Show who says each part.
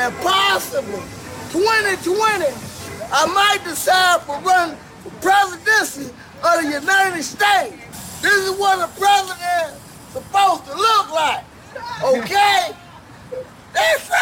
Speaker 1: and possibly 2020, I might decide for running for presidency of the United States. This is what a president is supposed to look like, okay? That's